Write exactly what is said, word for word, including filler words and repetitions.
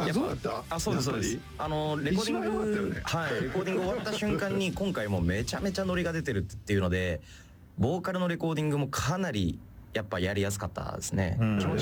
あ、そうだった。 あ、そうですそうです。あのレコーディング、はい、レコーディング終わった瞬間に今回もうめちゃめちゃノリが出てるっていうので、ボーカルのレコーディングもかなりやっぱやりやすかったですね。